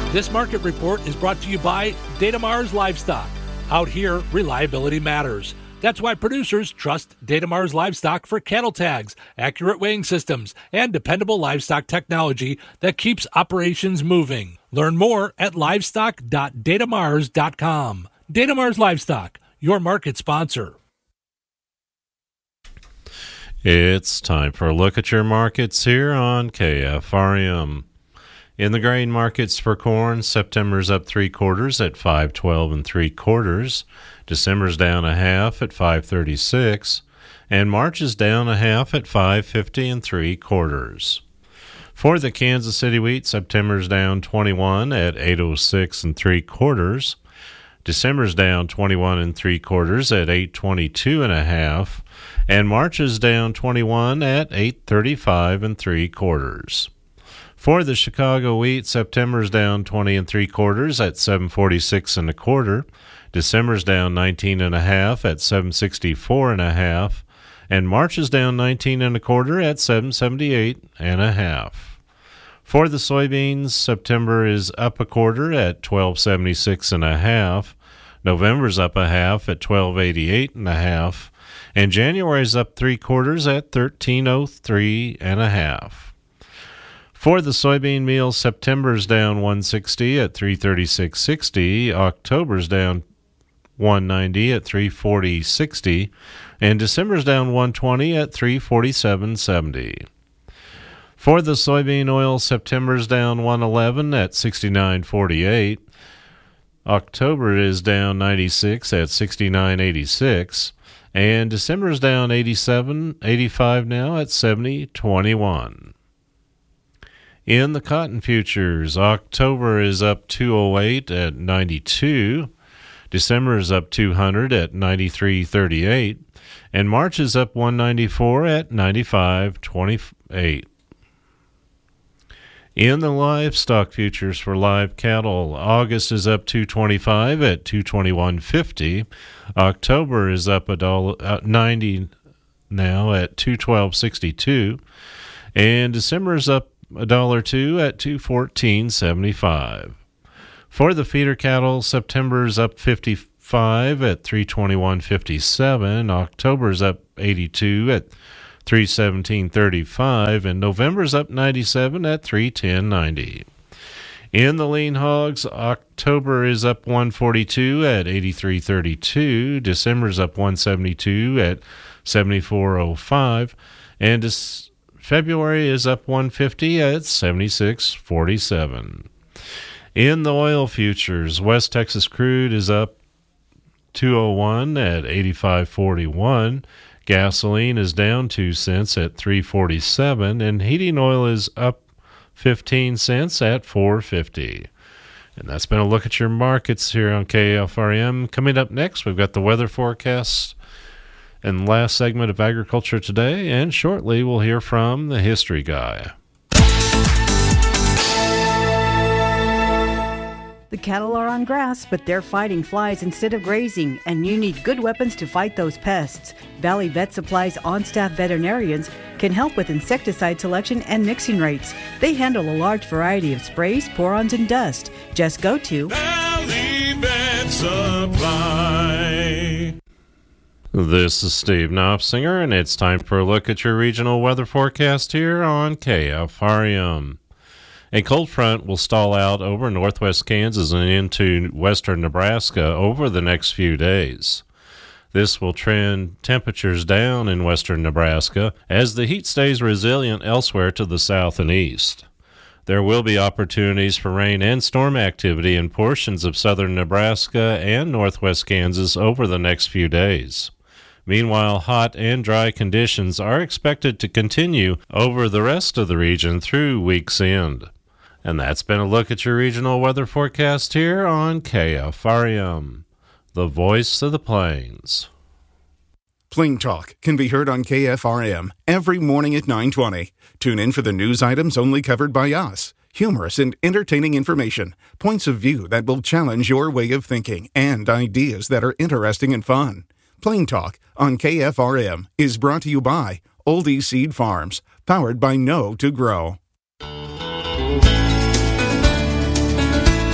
This market report is brought to you by Datamars Livestock. Out here, reliability matters. That's why producers trust Datamars Livestock for cattle tags, accurate weighing systems, and dependable livestock technology that keeps operations moving. Learn more at livestock.datamars.com. Datamars Livestock, your market sponsor. It's time for a look at your markets here on KFRM. In the grain markets for corn, September's up 3/4 at 5.12 3/4. December's down a half at 5.36, and March is down a half at 5.50 3/4. For the Kansas City wheat, September's down 21 at 8.06 3/4. December's down 21 3/4 at 8.22 1/2, and March is down 21 at 8.35 3/4. For the Chicago wheat, September's down 20 3/4 at 7.46 1/4. December's down 19 1/2 at 7.64 1/2, and March is down 19 1/4 at 7.78 1/2. For the soybeans, September is up 1/4 at 12.76 1/2. November's up a half at 12.88 1/2, and January's up 3/4 at 13.03 1/2. For the soybean meal, September's down 160 at 336.60, October's down 190 at 340.60, and December's down 120 at 347.70. For the soybean oil, September's down 111 at 69.48, October is down 96 at 69.86, and December's down 85 now at 70.21. In the cotton futures, October is up 208 at 92, December is up 200 at 93.38, and March is up 194 at 95.28. In the livestock futures for live cattle, August is up 225 at 221.50, October is up $1.90 now at 212.62, and December is up $1.02 at 214.75. For the feeder cattle, September's up 55 at 321.57, October's up 82 at 317.35, and November's up 97 at 310.90. In the lean hogs, October is up 142 at 83.32, December's up 172 at 74.05, and February is up 150 at 76.47. In the oil futures, West Texas crude is up 201 at 85.41. Gasoline is down 2 cents at 3.47, and heating oil is up 15 cents at 4.50. And that's been a look at your markets here on KFRM. Coming up next, we've got the weather forecast and last segment of Agriculture Today, and shortly we'll hear from the History Guy. The cattle are on grass, but they're fighting flies instead of grazing, and you need good weapons to fight those pests. Valley Vet Supply's on-staff veterinarians can help with insecticide selection and mixing rates. They handle a large variety of sprays, pour-ons, and dust. Just go to Valley Vet Supply. This is Steve Knopfsinger, and it's time for a look at your regional weather forecast here on KFRM. A cold front will stall out over northwest Kansas and into western Nebraska over the next few days. This will trend temperatures down in western Nebraska as the heat stays resilient elsewhere to the south and east. There will be opportunities for rain and storm activity in portions of southern Nebraska and northwest Kansas over the next few days. Meanwhile, hot and dry conditions are expected to continue over the rest of the region through week's end. And that's been a look at your regional weather forecast here on KFRM, the voice of the plains. Plain Talk can be heard on KFRM every morning at 9:20. Tune in for the news items only covered by us. Humorous and entertaining information, points of view that will challenge your way of thinking, and ideas that are interesting and fun. Plain Talk on KFRM is brought to you by Oldie Seed Farms, powered by Know to Grow.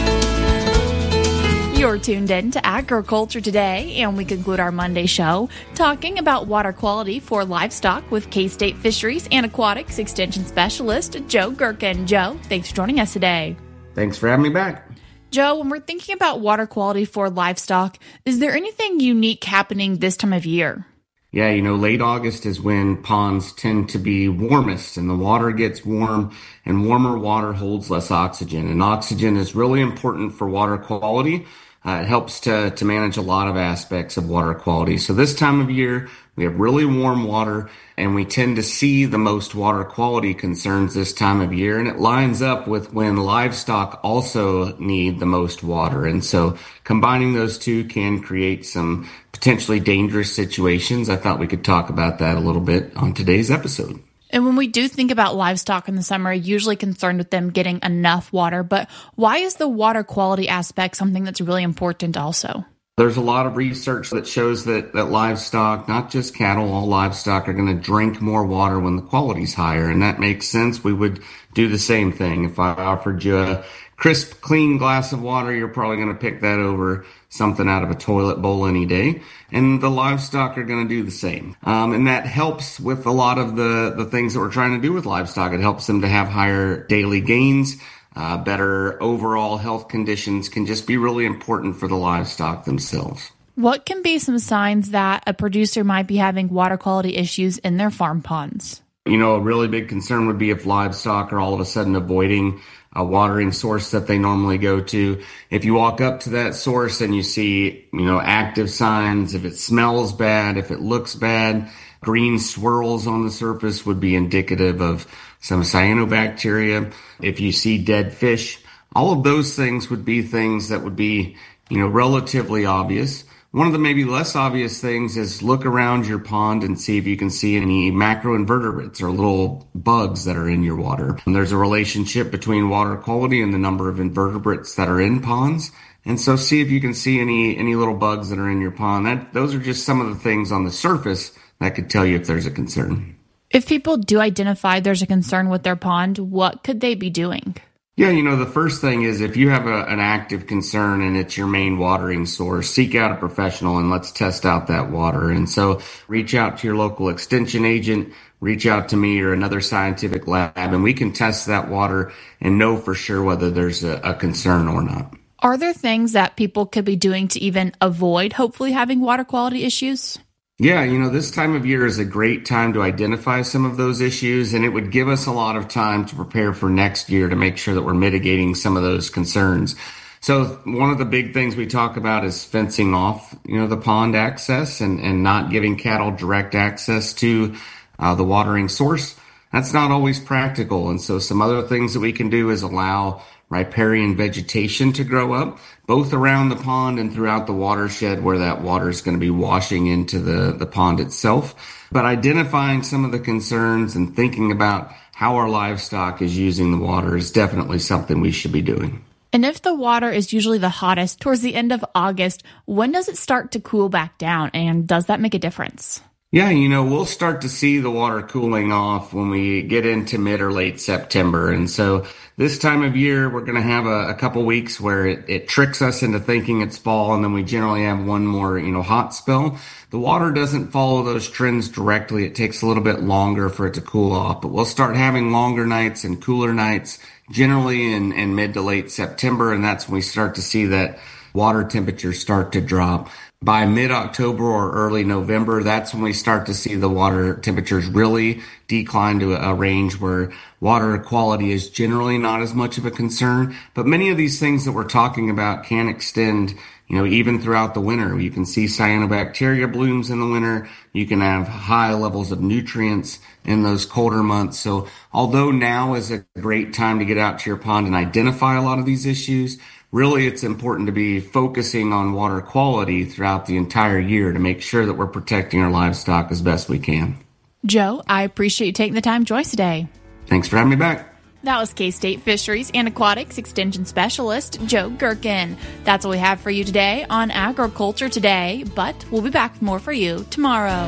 You're tuned in to Agriculture Today, and we conclude our Monday show talking about water quality for livestock with K-State Fisheries and Aquatics Extension Specialist Joe Gerken. Joe, thanks for joining us today. Thanks for having me back. Joe, when we're thinking about water quality for livestock, is there anything unique happening this time of year? Yeah, late August is when ponds tend to be warmest and the water gets warm, and warmer water holds less oxygen. And oxygen is really important for water quality. It helps to manage a lot of aspects of water quality. So this time of year, we have really warm water, and we tend to see the most water quality concerns this time of year. And it lines up with when livestock also need the most water. And so combining those two can create some potentially dangerous situations. I thought we could talk about that a little bit on today's episode. And when we do think about livestock in the summer, usually concerned with them getting enough water, but why is the water quality aspect something that's really important also? There's a lot of research that shows that livestock, not just cattle, all livestock are going to drink more water when the quality's higher. And that makes sense. We would do the same thing. If I offered you a crisp, clean glass of water, you're probably going to pick that over something out of a toilet bowl any day. And the livestock are going to do the same. And that helps with a lot of the things that we're trying to do with livestock. It helps them to have higher daily gains. Better overall health conditions can just be really important for the livestock themselves. What can be some signs that a producer might be having water quality issues in their farm ponds? A really big concern would be if livestock are all of a sudden avoiding a watering source that they normally go to. If you walk up to that source and you see, active signs, if it smells bad, if it looks bad, green swirls on the surface would be indicative of some cyanobacteria. If you see dead fish, all of those things would be things that would be, relatively obvious. One of the maybe less obvious things is look around your pond and see if you can see any macroinvertebrates or little bugs that are in your water. And there's a relationship between water quality and the number of invertebrates that are in ponds. And so see if you can see any little bugs that are in your pond. Those are just some of the things on the surface that could tell you if there's a concern. If people do identify there's a concern with their pond, what could they be doing? Yeah, the first thing is if you have an active concern and it's your main watering source, seek out a professional and let's test out that water. And so reach out to your local extension agent, reach out to me or another scientific lab, and we can test that water and know for sure whether there's a concern or not. Are there things that people could be doing to even avoid hopefully having water quality issues? Yeah, this time of year is a great time to identify some of those issues, and it would give us a lot of time to prepare for next year to make sure that we're mitigating some of those concerns. So one of the big things we talk about is fencing off, the pond access and not giving cattle direct access to the watering source. That's not always practical. And so some other things that we can do is allow riparian vegetation to grow up, both around the pond and throughout the watershed where that water is going to be washing into the pond itself. But identifying some of the concerns and thinking about how our livestock is using the water is definitely something we should be doing. And if the water is usually the hottest towards the end of August, when does it start to cool back down? And does that make a difference? Yeah, we'll start to see the water cooling off when we get into mid or late September. And so this time of year, we're going to have a couple weeks where it tricks us into thinking it's fall, and then we generally have one more, hot spell. The water doesn't follow those trends directly. It takes a little bit longer for it to cool off, but we'll start having longer nights and cooler nights generally in mid to late September, and that's when we start to see that water temperatures start to drop. By mid-October or early November, that's when we start to see the water temperatures really decline to a range where water quality is generally not as much of a concern. But many of these things that we're talking about can extend, even throughout the winter. You can see cyanobacteria blooms in the winter. You can have high levels of nutrients in those colder months. So although now is a great time to get out to your pond and identify a lot of these issues, really, it's important to be focusing on water quality throughout the entire year to make sure that we're protecting our livestock as best we can. Joe, I appreciate you taking the time to join us today. Thanks for having me back. That was K-State Fisheries and Aquatics Extension Specialist Joe Gerken. That's all we have for you today on Agriculture Today, but we'll be back with more for you tomorrow.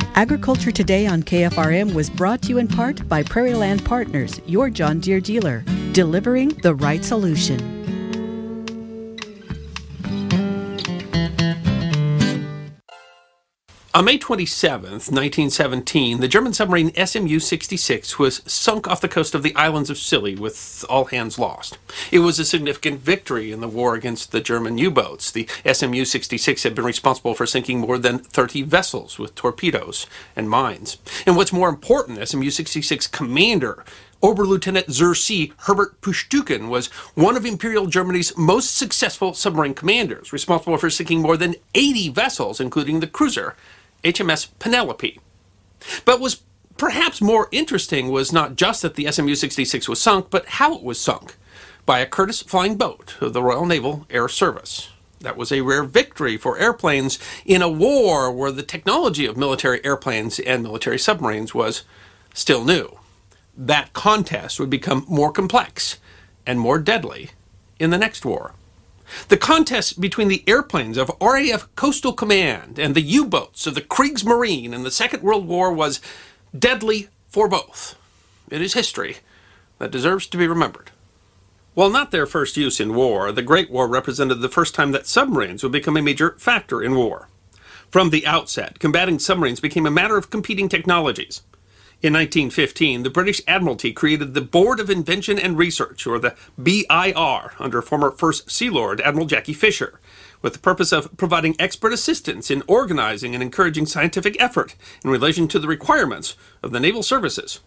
Agriculture Today on KFRM was brought to you in part by Prairie Land Partners, your John Deere dealer, delivering the right solution. On May 27, 1917, the German submarine SMU-66 was sunk off the coast of the islands of Scilly with all hands lost. It was a significant victory in the war against the German U-boats. The SMU-66 had been responsible for sinking more than 30 vessels with torpedoes and mines. And what's more important, SMU-66 commander Oberlieutenant zur See Herbert Pushtuken was one of Imperial Germany's most successful submarine commanders, responsible for sinking more than 80 vessels, including the cruiser HMS Penelope. But what's perhaps more interesting was not just that the SMU-66 was sunk, but how it was sunk, by a Curtiss flying boat of the Royal Naval Air Service. That was a rare victory for airplanes in a war where the technology of military airplanes and military submarines was still new. That contest would become more complex and more deadly in the next war. The contest between the airplanes of RAF Coastal Command and the U-boats of the Kriegsmarine in the Second World War was deadly for both. It is history that deserves to be remembered. While not their first use in war, the Great War represented the first time that submarines would become a major factor in war. From the outset, combating submarines became a matter of competing technologies. In 1915, the British Admiralty created the Board of Invention and Research, or the BIR, under former First Sea Lord Admiral Jackie Fisher, with the purpose of providing expert assistance in organizing and encouraging scientific effort in relation to the requirements of the naval services.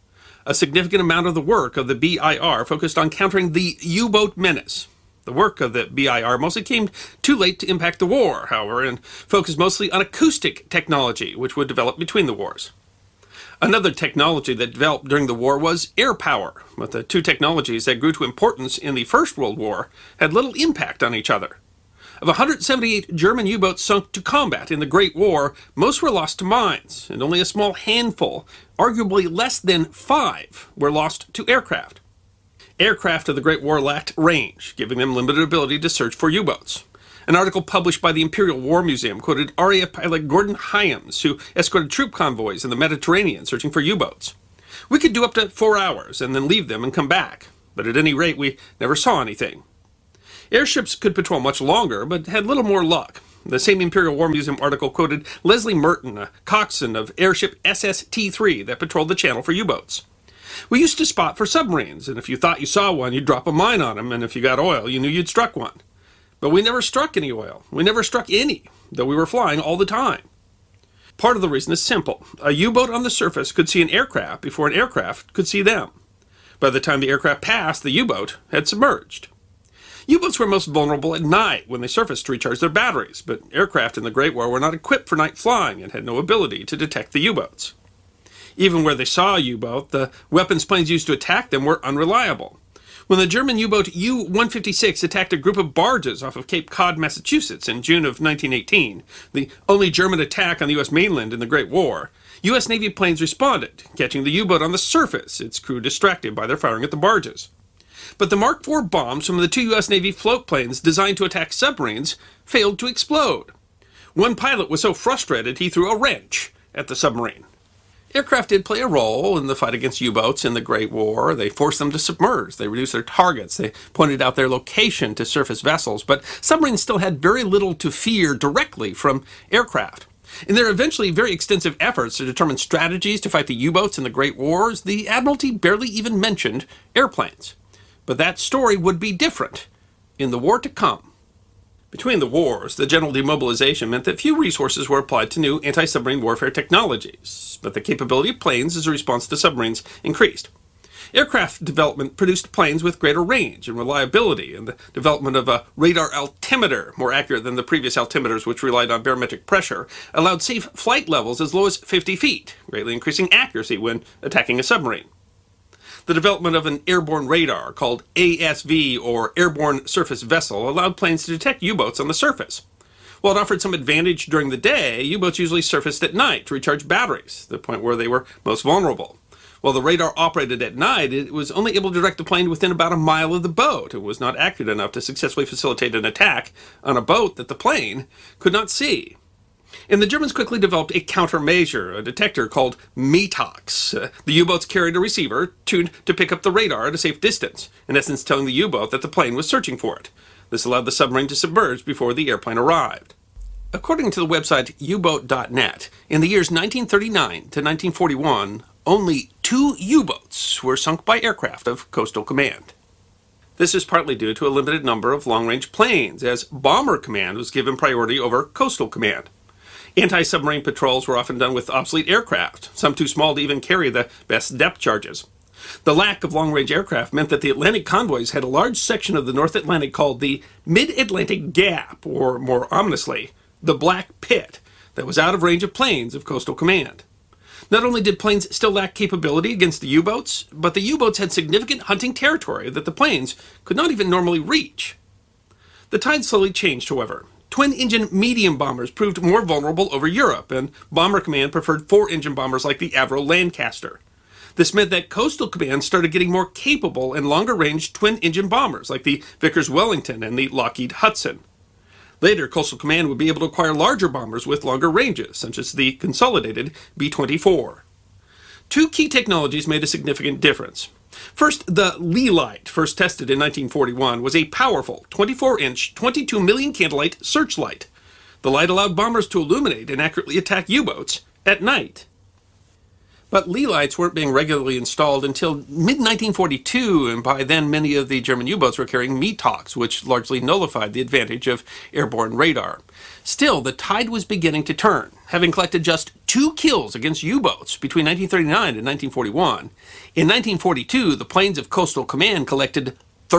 A significant amount of the work of the BIR focused on countering the U-boat menace. The work of the BIR mostly came too late to impact the war, however, and focused mostly on acoustic technology, which would develop between the wars. Another technology that developed during the war was air power, but the two technologies that grew to importance in the First World War had little impact on each other. Of 178 German U-boats sunk to combat in the Great War, most were lost to mines, and only a small handful, arguably less than 5, were lost to aircraft. Aircraft of the Great War lacked range, giving them limited ability to search for U-boats. An article published by the Imperial War Museum quoted RAF pilot Gordon Hyams, who escorted troop convoys in the Mediterranean searching for U-boats. "We could do up to 4 hours and then leave them and come back, but at any rate we never saw anything." Airships could patrol much longer, but had little more luck. The same Imperial War Museum article quoted Leslie Merton, a coxswain of airship SST-3 that patrolled the channel for U-boats. "We used to spot for submarines, and if you thought you saw one, you'd drop a mine on them, and if you got oil, you knew you'd struck one. But we never struck any oil. We never struck any, though we were flying all the time." Part of the reason is simple. A U-boat on the surface could see an aircraft before an aircraft could see them. By the time the aircraft passed, the U-boat had submerged. U-boats were most vulnerable at night when they surfaced to recharge their batteries, but aircraft in the Great War were not equipped for night flying and had no ability to detect the U-boats. Even where they saw a U-boat, the weapons planes used to attack them were unreliable. When the German U-boat U-156 attacked a group of barges off of Cape Cod, Massachusetts in June of 1918, the only German attack on the U.S. mainland in the Great War, U.S. Navy planes responded, catching the U-boat on the surface, its crew distracted by their firing at the barges. But the Mark IV bombs from the 2 U.S. Navy float planes designed to attack submarines failed to explode. One pilot was so frustrated he threw a wrench at the submarine. Aircraft did play a role in the fight against U-boats in the Great War. They forced them to submerge. They reduced their targets. They pointed out their location to surface vessels. But submarines still had very little to fear directly from aircraft. In their eventually very extensive efforts to determine strategies to fight the U-boats in the Great Wars, the Admiralty barely even mentioned airplanes. But that story would be different in the war to come. Between the wars, the general demobilization meant that few resources were applied to new anti-submarine warfare technologies, but the capability of planes as a response to submarines increased. Aircraft development produced planes with greater range and reliability, and the development of a radar altimeter, more accurate than the previous altimeters which relied on barometric pressure, allowed safe flight levels as low as 50 feet, greatly increasing accuracy when attacking a submarine. The development of an airborne radar, called ASV, or Airborne Surface Vessel, allowed planes to detect U-boats on the surface. While it offered some advantage during the day, U-boats usually surfaced at night to recharge batteries, the point where they were most vulnerable. While the radar operated at night, it was only able to direct the plane within about a mile of the boat. It was not accurate enough to successfully facilitate an attack on a boat that the plane could not see. And the Germans quickly developed a countermeasure, a detector called METOX. The U-boats carried a receiver tuned to pick up the radar at a safe distance, in essence telling the U-boat that the plane was searching for it. This allowed the submarine to submerge before the airplane arrived. According to the website uboat.net, in the years 1939 to 1941, only 2 U-boats were sunk by aircraft of Coastal Command. This is partly due to a limited number of long-range planes, as Bomber Command was given priority over Coastal Command. Anti-submarine patrols were often done with obsolete aircraft, some too small to even carry the best depth charges. The lack of long-range aircraft meant that the Atlantic convoys had a large section of the North Atlantic called the Mid-Atlantic Gap, or more ominously, the Black Pit, that was out of range of planes of Coastal Command. Not only did planes still lack capability against the U-boats, but the U-boats had significant hunting territory that the planes could not even normally reach. The tide slowly changed, however. Twin-engine medium bombers proved more vulnerable over Europe, and Bomber Command preferred 4-engine bombers like the Avro Lancaster. This meant that Coastal Command started getting more capable and longer-range twin-engine bombers like the Vickers Wellington and the Lockheed Hudson. Later, Coastal Command would be able to acquire larger bombers with longer ranges, such as the consolidated B-24. 2 key technologies made a significant difference. First, the Lee light, first tested in 1941, was a powerful 24-inch, 22 million candlelight searchlight. The light allowed bombers to illuminate and accurately attack U-boats at night. But Lee lights weren't being regularly installed until mid-1942, and by then many of the German U-boats were carrying METOX, which largely nullified the advantage of airborne radar. Still, the tide was beginning to turn. Having collected just 2 kills against U-boats between 1939 and 1941, in 1942 the planes of Coastal Command collected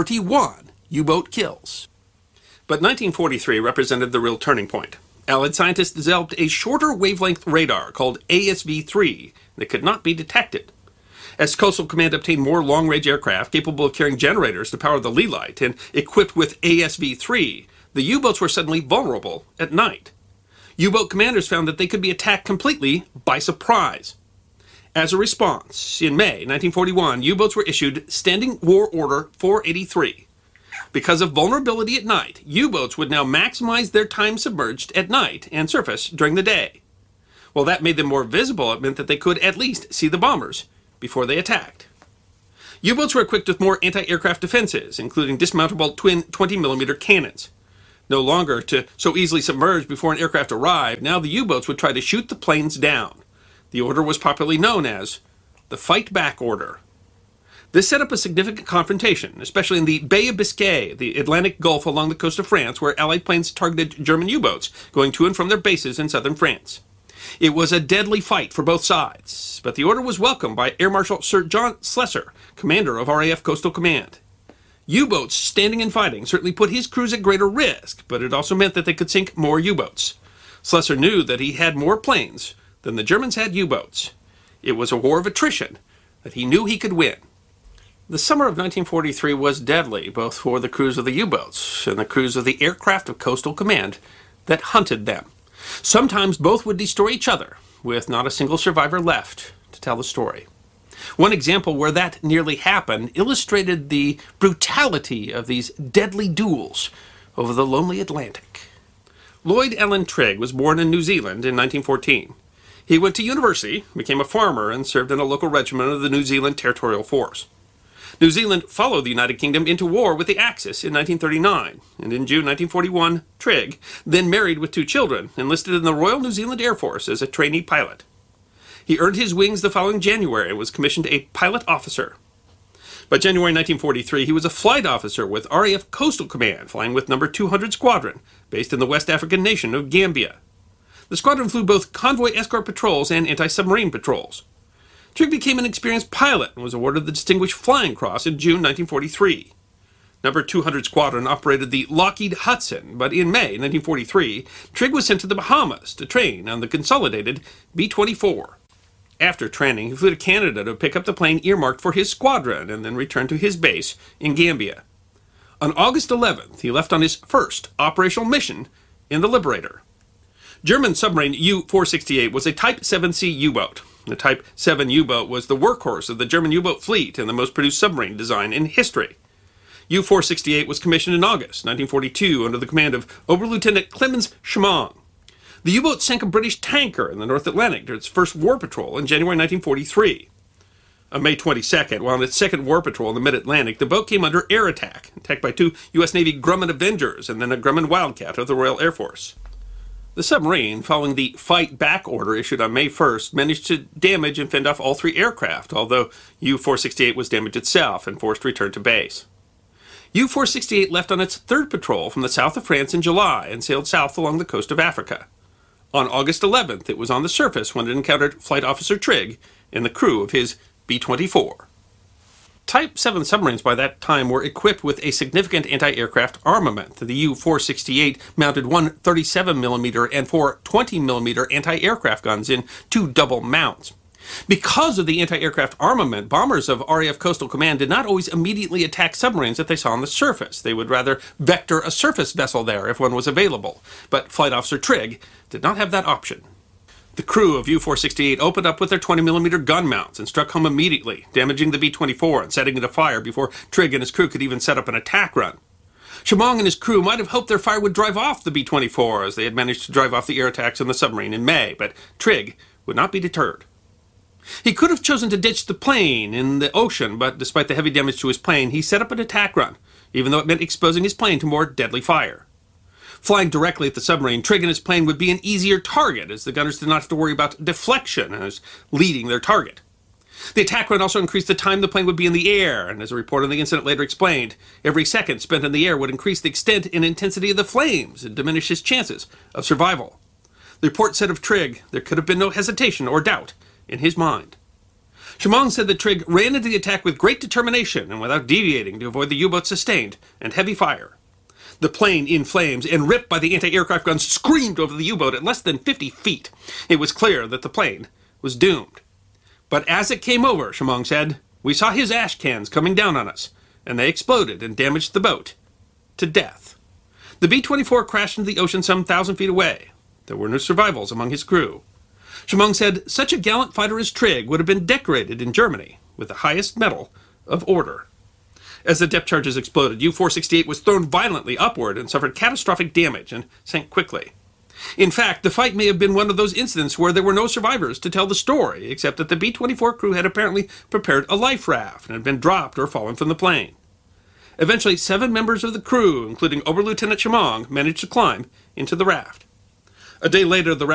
31 U-boat kills. But 1943 represented the real turning point. Allied scientists developed a shorter wavelength radar called ASV-3 that could not be detected. As Coastal Command obtained more long-range aircraft capable of carrying generators to power the Lee light and equipped with ASV-3, the U-boats were suddenly vulnerable at night. U-boat commanders found that they could be attacked completely by surprise. As a response, in May 1941, U-boats were issued Standing War Order 483. Because of vulnerability at night, U-boats would now maximize their time submerged at night and surface during the day. While that made them more visible, it meant that they could at least see the bombers before they attacked. U-boats were equipped with more anti-aircraft defenses, including dismountable twin 20mm cannons. No longer to so easily submerge before an aircraft arrived, now the U-boats would try to shoot the planes down. The order was popularly known as the Fight Back Order. This set up a significant confrontation, especially in the Bay of Biscay, the Atlantic Gulf along the coast of France, where Allied planes targeted German U-boats going to and from their bases in southern France. It was a deadly fight for both sides, but the order was welcomed by Air Marshal Sir John Slessor, commander of RAF Coastal Command. U-boats standing and fighting certainly put his crews at greater risk, but it also meant that they could sink more U-boats. Slessor knew that he had more planes than the Germans had U-boats. It was a war of attrition that he knew he could win. The summer of 1943 was deadly, both for the crews of the U-boats and the crews of the aircraft of Coastal Command that hunted them. Sometimes both would destroy each other, with not a single survivor left to tell the story. One example where that nearly happened illustrated the brutality of these deadly duels over the lonely Atlantic. Lloyd Allen Trigg was born in New Zealand in 1914. He went to university, became a farmer, and served in a local regiment of the New Zealand Territorial Force. New Zealand followed the United Kingdom into war with the Axis in 1939, and in June 1941, Trigg, then married with 2 children, enlisted in the Royal New Zealand Air Force as a trainee pilot. He earned his wings the following January and was commissioned a pilot officer. By January 1943, he was a flight officer with RAF Coastal Command, flying with No. 200 Squadron, based in the West African nation of Gambia. The squadron flew both convoy escort patrols and anti-submarine patrols. Trigg became an experienced pilot and was awarded the Distinguished Flying Cross in June 1943. No. 200 Squadron operated the Lockheed Hudson, but in May 1943, Trigg was sent to the Bahamas to train on the consolidated B-24. After training, he flew to Canada to pick up the plane earmarked for his squadron and then returned to his base in Gambia. On August 11th, he left on his first operational mission in the Liberator. German submarine U-468 was a Type 7C U-boat. The Type 7 U-boat was the workhorse of the German U-boat fleet and the most produced submarine design in history. U-468 was commissioned in August 1942 under the command of Oberlieutenant Clemens Schmang. The U-boat sank a British tanker in the North Atlantic during its first war patrol in January 1943. On May 22nd, while on its second war patrol in the mid-Atlantic, the boat came under air attack, attacked by 2 U.S. Navy Grumman Avengers and then a Grumman Wildcat of the Royal Air Force. The submarine, following the fight back order issued on May 1st, managed to damage and fend off all 3 aircraft, although U-468 was damaged itself and forced to return to base. U-468 left on its third patrol from the south of France in July and sailed south along the coast of Africa. On August 11th, it was on the surface when it encountered Flight Officer Trigg and the crew of his B-24. Type 7 submarines by that time were equipped with a significant anti-aircraft armament. The U-468 mounted 1 37mm and 4 20mm anti-aircraft guns in 2 double mounts. Because of the anti-aircraft armament, bombers of RAF Coastal Command did not always immediately attack submarines that they saw on the surface. They would rather vector a surface vessel there if one was available. But Flight Officer Trigg did not have that option. The crew of U-468 opened up with their 20mm gun mounts and struck home immediately, damaging the B-24 and setting it afire before Trigg and his crew could even set up an attack run. Chamong and his crew might have hoped their fire would drive off the B-24, as they had managed to drive off the air attacks on the submarine in May, but Trigg would not be deterred. He could have chosen to ditch the plane in the ocean, but despite the heavy damage to his plane, he set up an attack run, even though it meant exposing his plane to more deadly fire. Flying directly at the submarine, Trigg and his plane would be an easier target, as the gunners did not have to worry about deflection as leading their target. The attack run also increased the time the plane would be in the air, and as a report on the incident later explained, every second spent in the air would increase the extent and intensity of the flames and diminish his chances of survival. The report said of Trigg, there could have been no hesitation or doubt in his mind. Chamong said that Trigg ran into the attack with great determination and without deviating to avoid the U-boat's sustained and heavy fire. The plane, in flames and ripped by the anti-aircraft guns, screamed over the U-boat at less than 50 feet. It was clear that the plane was doomed. But as it came over, Chamong said, we saw his ash cans coming down on us, and they exploded and damaged the boat to death. The B-24 crashed into the ocean some 1,000 feet away. There were no survivals among his crew. Chamong said such a gallant fighter as Trigg would have been decorated in Germany with the highest medal of order. As the depth charges exploded, U-468 was thrown violently upward and suffered catastrophic damage and sank quickly. In fact, the fight may have been one of those incidents where there were no survivors to tell the story, except that the B-24 crew had apparently prepared a life raft and had been dropped or fallen from the plane. Eventually, 7 members of the crew, including Oberlieutenant Chamong, managed to climb into the raft. A day later, the